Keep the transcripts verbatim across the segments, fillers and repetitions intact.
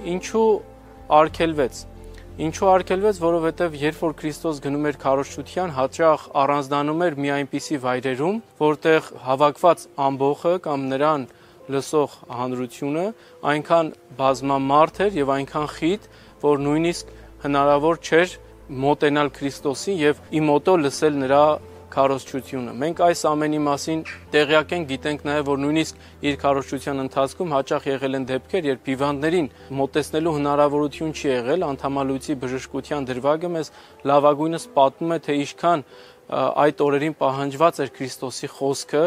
Ինչու արգելվեց։ Ինչու արգելվեց, որովհետև երբ որ Քրիստոս գնում էր քարոզչության, հաճախ առանձնանում էր մի այնպիսի վայրերում, որտեղ հավաքված ամբոխը կամ նրան լսող հանրությունը այնքան բազմամարդ էր եւ այնքան խիտ, որ նույնիսկ հնարավոր չէր մոտենալ Քրիստոսին եւ իմոտո լսել նրա քարոզչությունը։ Մենք այս ամենի մասին տեղյակ ենք, գիտենք նաև, որ նույնիսկ իր քարոզչության ընթացքում հաճախ եղել են դեպքեր, երբ հիվանդներին մոտեցնելու հնարավորություն չի եղել, անդամալույցի բժշկության դրվագը մեզ լավագույնս պատմում է, թե ինչքան այդ օրերին պահանջված էր Քրիստոսի խոսքը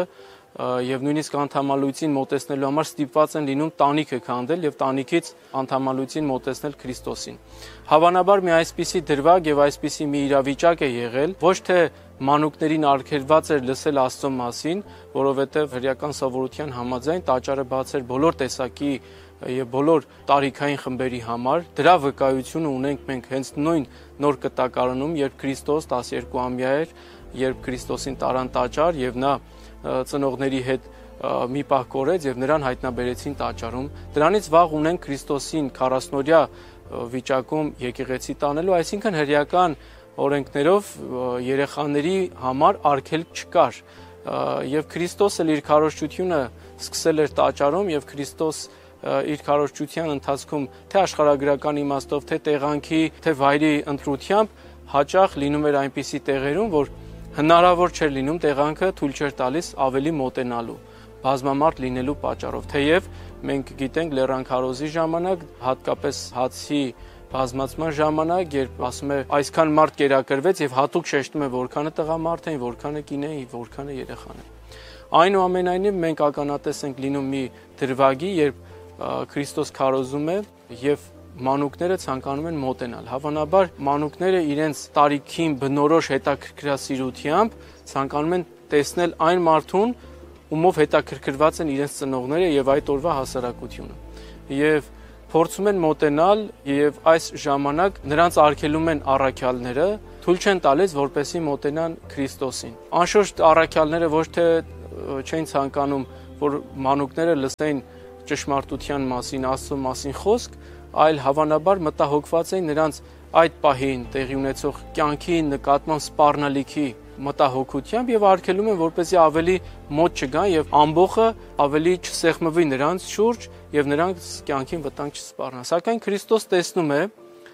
եւ նույնիսկ անդամալույցին մոտեցնելու համար ստիպված են լինում տանիքը քանդել եւ տանիքից անդամալույցին մոտեցնել Քրիստոսին։ Հավանաբար մի այսպիսի դրվագ եւ այսպիսի մի իրավիճակ է եղել, ոչ թե մանուկներին արգելված էր լսել Աստծո մասին, որովհետև հրեական սովորության համաձայն տաճարը բաց էր բոլոր տեսակի եւ բոլոր տարիքային խմբերի համար։ Դրա վկայությունը ունենք մենք հենց նույն նոր կտակարանում, երբ Քրիստոս տասներկու-ամյա էր, երբ Քրիստոսին տարան տաճար եւ նա ծնողների հետ մի պահ կորեց եւ նրան հայտնաբերեցին տաճարում։ Դրանից վաղ ունենք Քրիստոսին քառասնօրյա վիճակում եկեղեցի տանելու, այսինքն հրեական օրենքներով երեխաների համար արգելք չկար եւ Քրիստոսը իր քարոզչությունը սկսել էր տաճարում եւ Քրիստոս իր քարոզչության ընթացքում թե աշխարհագրական իմաստով, թե տեղանքի, թե վայրի ընտրությամբ հաճախ լինում էր այնպիսի տեղերում, որ հնարավոր չէր լինում տեղանքը թույլ չէր տալիս ավելի մոտենալու, բազմամարդ լինելու պատճառով։ Թեև մենք գիտենք լեռան քարոզի ժամանակ, հատկապես հացի բազմացման ժամանակ, երբ ասում է այսքան մարդ կերակրվեց եւ հատուկ շեշտում է որքանը տղամարդ էին, որքանը կին էին, որքանը երեխան են։ Այնուամենայնիվ մենք ականատես ենք լինում մի դրվագի, երբ Քրիստոս քարոզում է եւ մանուկները ցանկանում են մոտենալ։ Հավանաբար մանուկները իրենց տարիքին բնորոշ հետաքրքրասիրությամբ ցանկանում են տեսնել այն մարդուն, ումով հետաքրքրված են իրենց ծնողները եւ այդ օրվա հասարակությունը։ Եվ փորձում են մոտենալ եւ այս ժամանակ նրանց արգելում են առաքյալները, թույլ չեն տալիս, որպեսզի մոտենան Քրիստոսին։ Անշուշտ առաքյալները ոչ թե չեն ցանկանում, որ մանուկները լսեն ճշմարտության մասին, Աստծո մասին խոսք, այլ հավանաբար մտահոգված էին նրանց այդ պահին տեղի ունեցող կյանքի նկատմամբ սպառնալիքի մտահոգությամբ եւ արգելում են, որպեսզի ավելի մոտ չգան եւ ամբողը ավելի չսեղմվի նրանց շուրջ եւ նրանց կյանքին վտանգ չսպառնա։ Սակայն Քրիստոս տեսնում է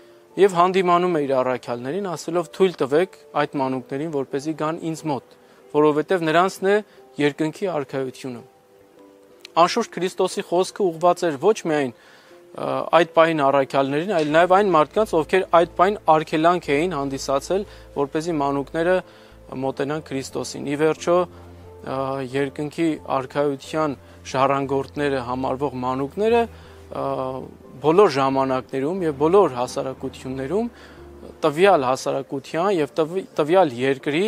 եւ հանդիմանում է իր առաքյալներին, ասելով թույլ տվեք այդ մանուկներին, որպեսզի գան ինձ մոտ, որովհետեւ նրանցն է երկնքի արքայությունը։ Անշուշտ Քրիստոսի խոսքը ուղղված էր ոչ միայն այդ պահին առաքյալներին, այլ նաև այն մարդկանց, ովքեր այդ պահին արգելանք էին հանդիսացել, որպեսզի մանուկները մոտենան Քրիստոսին։ Ի վերջո երկնքի արքայության ժառանգորդները համարվող մանուկները բոլոր ժամանակներում եւ բոլոր հասարակություններում տվյալ հասարակության եւ տվյալ երկրի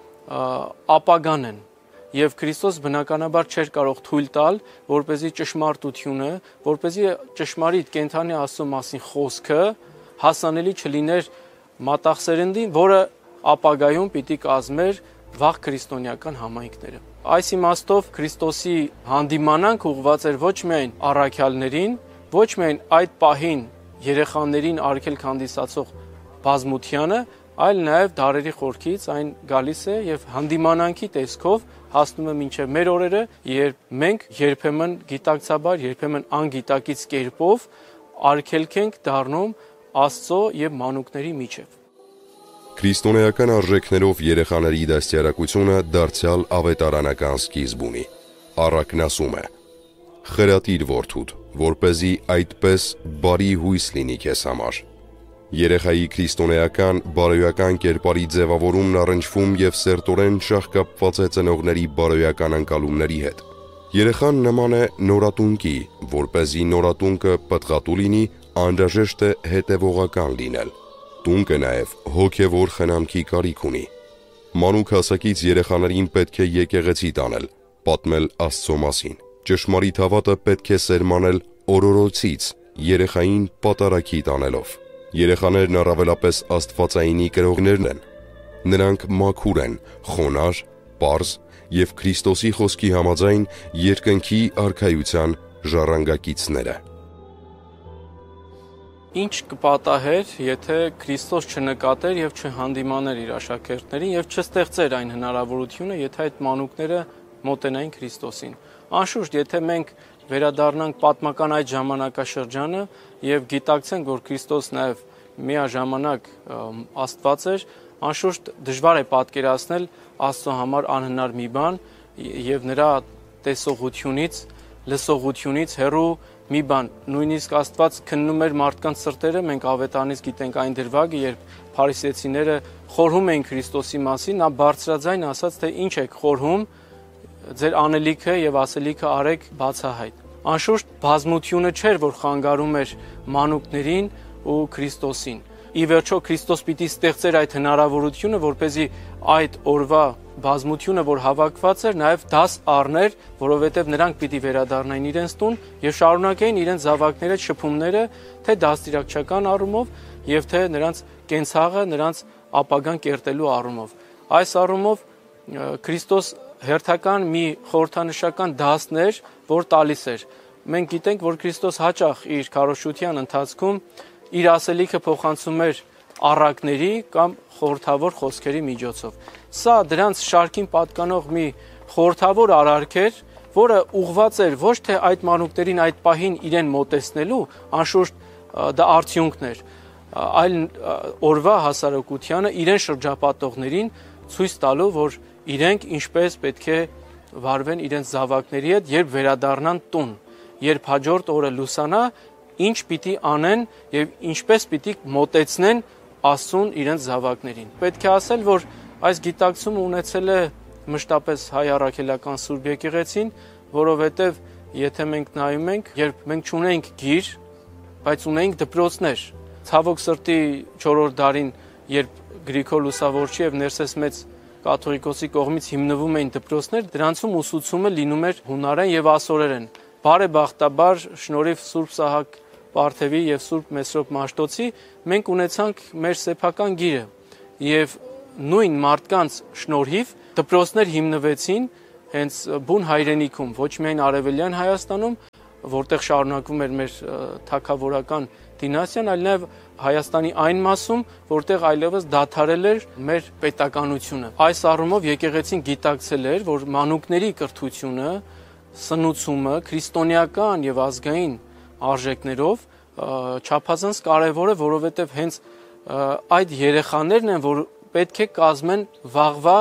ապագան են։ Եվ Քրիստոս բնականաբար չէր կարող թույլ տալ, որպեսզի ճշմարտությունը, որպեսզի ճշմարիտ կենդանի Աստծո մասին խոսքը հասանելի չլիներ մատաղսերնդին, որը ապագայում պիտի կազմեր վաղ քրիստոնեական համայնքները։ Այս իմաստով Քրիստոսի հանդիմանանք ուղղված էր ոչ միայն առաքյալներին, ոչ միայն այդ պահին երեխաներին արգելք հանդիսացող բազմությանը, այլ նաև դարերի խորքից այն գալիս է եւ հանդիմանանքի տեսքով հասնում է մինչև մեր օրերը, երբ մենք երբեմն գիտակցաբար, երբեմն անգիտակից կերպով արգելք ենք դառնում Աստծո եւ մանուկների միջև։ Քրիստոնեական արժեքներով երեխաների դաստիարակությունը դարձյալ ավետարանական սկիզբ ունի։ Առակն ասում է. «Խրատիր որդուդ, որպեսզի այդպես բարի հույս լինի քեզ համար»։ Երեխայի քրիստոնեական բարոյական կերպարի ձևավորումն առնչվում եւ սերտորեն շահկապված է ծնողների բարոյական անկալումների հետ։ Երեխան նման է նորատունկի, որպեսզի նորատունկը պտղատու լինի, անհրաժեշտ է հետևողական լինել։ Տունկը նաև հոգևոր խնամքի կարիք ունի։ Մանուկ հասակից երեխաներին պետք է եկեղեցի տանել, պատմել Աստծո մասին։ Ճշմարիտ հավատը պետք է սերմանել օրորոցից, երեխային պատարագի տանելով։ Երեխաներն առավելապես աստվածայինի կրողներն են։ Նրանք մաքուր են, խոնար, պարզ եւ Քրիստոսի խոսքի համաձայն երկնքի արքայության ժառանգակիցները։ Ինչ կպատահեր, եթե Քրիստոս չնկատեր եւ չհանդիմաներ իր աշակերտներին եւ չստեղծեր այն հնարավորությունը, եթե այդ մանուկները մոտենային Քրիստոսին։ Անշուշտ, եթե մենք վերադառնանք պատմական այդ ժամանակաշրջանը եւ գիտակցենք, որ Քրիստոս նաեւ միաժամանակ Աստված էր, անշուշտ դժվար է պատկերացնել Աստծո համար անհնար մի բան եւ նրա տեսողությունից, լսողությունից հեռու մի բան, նույնիսկ Աստված քննում էր մարդկանց սրտերը, մենք Ավետարանից գիտենք այն դրվագը, երբ փարիսեցիները խորհում էին Քրիստոսի մասին, նա բարձրաձայն ասաց, թե ինչ եք խորհում, ձեր անելիքը եւ ասելիքը արեք բացահայտ։ Անշուշտ բազմությունը չէր, որ խանգարում էր մանուկներին ու Քրիստոսին։ Ի վերջո Քրիստոս պիտի ստեղծեր այդ հնարավորությունը, որպեսզի այդ օրվա բազմությունը, որ հավաքված էր, նաև դաս առներ, որովհետև նրանք պիտի վերադառնային իրենց տուն եւ շարունակեին իրենց զավակները շփումները, թե դաստիարակչական առումով եւ թե նրանց կենցաղը, նրանց ապագան կերտելու առումով։ Այս առումով Քրիստոս հերթական մի խորհրդանշական դասներ, որ տալիս էր։ Մենք գիտենք, որ Քրիստոս հաճախ իր քարոզչության ընթացքում իր ասելիքը փոխանցում էր առակների կամ խորհրդավոր խոսքերի միջոցով։ Սա դրանց շարքին պատկանող մի խորհրդավոր արարք էր, որը ուղղված էր ոչ թե այդ մանուկներին այդ պահին իրեն մոտեցնելու, անշուշտ դա արդյունքն էր, այլ օրվա հասարակությանը իրեն շրջապատողներին ցույց տալու, որ իրենք ինչպես պետք է վարվեն իրենց զավակների հետ, երբ վերադառնան տուն, երբ հաջորդ օրը լուսանա, ինչ պիտի անեն եւ ինչպես պիտի մոտեցնեն Աստծուն իրենց զավակներին։ Պետք է ասել, որ այս գիտակցումը ունեցել է մշտապես հայ առաքելական Սուրբ եկեղեցին, որովհետեւ եթե մենք նայում ենք, երբ մենք չունենք գիր, բայց ունենք դպրոցներ, ցավոք սրտի չորրորդ դարին, երբ Գրիգոր Լուսավորչի եւ Ներսես Մեծ կաթողիկոսի կողմից հիմնվում էին դպրոցներ, դրանցում ուսուցումը լինում էր հունարեն եւ ասորերեն։ Բարեբախտաբար շնորհիվ Սուրբ Սահակ Պարթևի եւ Սուրբ Մեսրոպ Մաշտոցի մենք ունեցանք մեր սեփական գիրը եւ նույն մարդկանց շնորհիվ դպրոցներ հիմնվեցին հենց բուն հայրենիքում, ոչ միայն Արևելյան Հայաստանում, որտեղ շարունակվում էր մեր թագավորական դինաստիան, այլ նաեւ Հայաստանի այն մասում, որտեղ այլևս դադարել էր մեր պետականությունը։ Այս առումով եկեղեցին գիտակցել էր, որ մանուկների կրթությունը, սնուցումը քրիստոնեական եւ ազգային արժեքներով չափազանց կարևոր է, որովհետև հենց այդ երեխաներն են, որ պետք է կազմեն վաղվա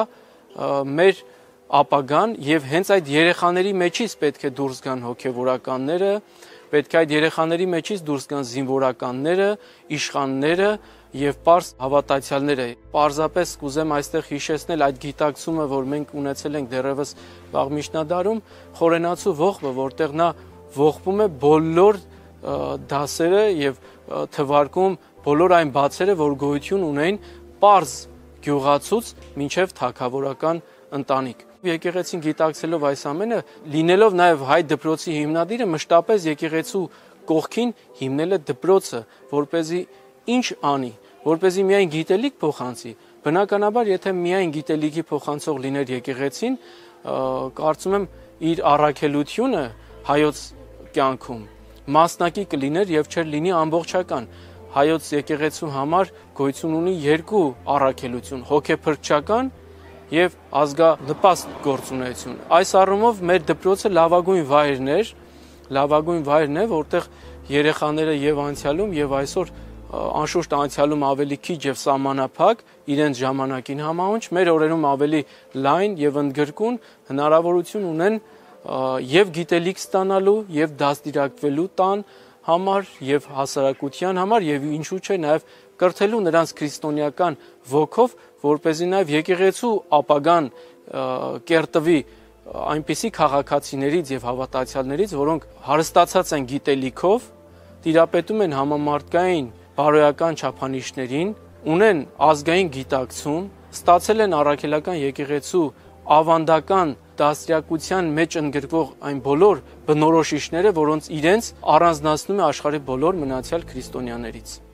մեր ապագան եւ հենց այդ երեխաների մեջից պետք է դուրս գան հոգեվորականները, պետք է այդ երեխաների մեջից դուրս գան զինվորականները, իշխանները եւ պարզ հավատացյալները։ Պարզապես կուզեմ այստեղ հիշեցնել այդ գիտակցումը, որ մենք ունեցել ենք դեռևս վաղ միջնադարում, Խորենացու ողբը, որտեղ նա ողբում է բոլոր դասերը եւ թվարկում բոլոր այն բացերը, որ գոյություն ունեն պարզ գյուղացուց մինչեւ թագավորական ընտանիք։ Եկեղեցին գիտակցելով այս ամենը, լինելով նաեւ հայ դպրոցի հիմնադիրը, մշտապես եկեղեցու կողքին հիմնել է դպրոցը, որպեսզի ինչ անի, որպեսզի միայն գիտելիք փոխանցի։ Բնականաբար, եթե միայն գիտելիքի փոխանցող լիներ եկեղեցին, կարծում եմ իր առաքելությունը հայոց կյանքում մասնակի կլիներ եւ չէր լինի ամբողջական։ Հայոց եկեղեցու համար գոյություն ունի երկու առաքելություն՝ հոգեփրկչական եւ ազգանպաստ գործունեություն։ Այս առումով մեր դպրոցը լավագույն վայրն էր, լավագույն վայրն է, որտեղ երեխաները եւ անցյալում եւ այսօր անշուշտ անցյալում ավելի քիչ եւ սահմանափակ իրենց ժամանակին համահունչ, մեր օրերում ավելի լայն եւ ընդգրկուն հնարավորություն ունեն եւ գիտելիք ստանալու եւ դաստիարակվելու տան համար եւ հասարակության համար եւ ինչու՞ չէ նաեւ կրթելու նրանց քրիստոնեական ոգով, որպեսզի նաեւ եկեղեցու ապագան կերտվի այնպիսի քաղաքացիներից եւ հավատացյալներից, որոնք հարստացած են գիտելիքով, տիրապետում են համամարտկային բարոյական չափանիշներին, ունեն ազգային գիտակցում, ստացել են առաքելական եկեղեցու ավանդական դաստիարակության մեջ ընդգրկվող այն բոլոր բնորոշիչները, որոնց իրենց առանձնացնում է աշխարհի բոլոր մնացյալ քրիստոնյաներից։